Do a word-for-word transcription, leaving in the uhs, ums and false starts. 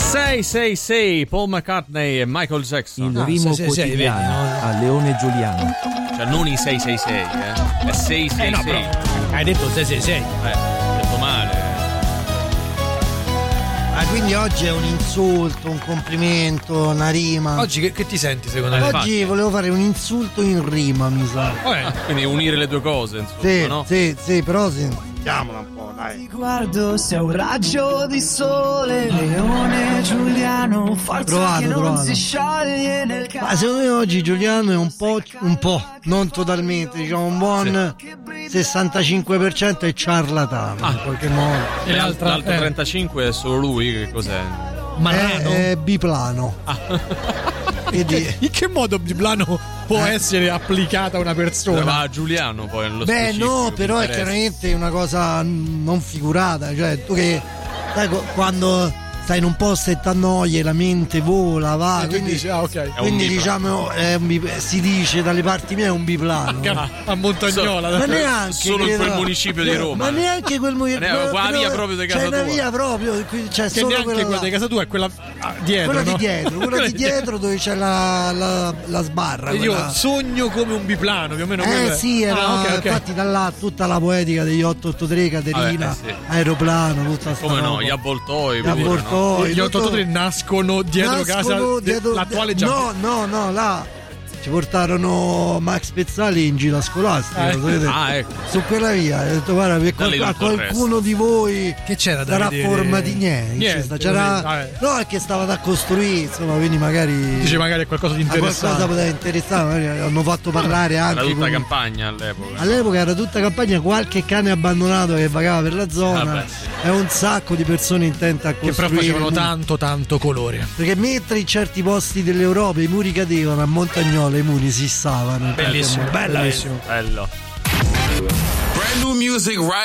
sei sei sei Paul McCartney e Michael Jackson. Il rimo sei, sei, sei, quotidiano vedi, no? a Leone Giuliano. Cioè non i sei sei sei, eh. È sei sei sei. Eh no, però, hai detto sei sei sei. Eh, ho detto male. Ah, quindi oggi è un insulto, un complimento, una rima. Oggi che, che ti senti secondo me? Oggi volevo fare un insulto in rima, mi sa. Ah, quindi unire le due cose, insomma, Sì, no? sì, sì, però sentiamola un po', dai. Ti guardo, sei un raggio di sole, Leone Giuliano, forza Provato, che non provato. si scioglie nel Ma secondo me oggi Giuliano è un po', un po', non totalmente, diciamo un buon sessantacinque per cento è ciarlatano, Ah, in qualche modo. E l'altro, l'altro eh. trentacinque è solo lui, che cos'è? Marrano? È, è biplano. Quindi, In che modo biplano può Eh. essere applicata a una persona? Va a Giuliano poi nello beh, specifico, no, mi però è interessa. chiaramente una cosa non figurata, cioè tu che sai, co- quando stai in un posto e t'annoi e la mente vola, va, E tu quindi, dici, ah, ok. È un quindi biplano. diciamo è un bip- si dice dalle parti mie è un biplano. A, a Montagnola. Ma neanche Solo in credo- quel municipio di Roma. Ma neanche quel municipio. Ne- qua via proprio di casa c'è una tua. via proprio, qui c'è che solo neanche quella, quella là. di casa tua è quella ah, dietro, quella no? di dietro, quella di dietro dove c'è la, la, la sbarra. E io quella- sogno come un biplano, più o meno. quello Eh è. sì, era, Ah, ok, ok. infatti da là tutta la poetica degli otto otto tre, Caterina, Vabbè, eh sì. aeroplano, tutta sta Come no, roba. gli avvoltoi, Gli pure, no? avvoltoi, Gli tutto- otto otto tre nascono dietro casa nascono de- dietro- l'attuale de- Giappone. No, no, no, là ci portarono Max Pezzali in gita scolastica, Ah, lo sapete? Ah, ecco. Su quella via, ho detto guarda, per Da lì qual- a tutto il qualcuno di voi Che c'era da sarà vedere? forma di niente, Niente, c'era, vabbè. no, è che stava da costruire, insomma, quindi magari Dice magari è qualcosa di a qualcosa interessante. poteva interessare, magari hanno fatto parlare Era anche tutta con- campagna all'epoca. all'epoca era tutta campagna, qualche cane abbandonato che vagava per la zona, Vabbè, sì. e un sacco di persone intente a Che costruire però facevano i muri. tanto tanto colore. Perché mentre in certi posti dell'Europa i muri cadevano, a Montagnola i muri si stavano. Bellissimo, bella, bellissimo. Bello. Brand new music right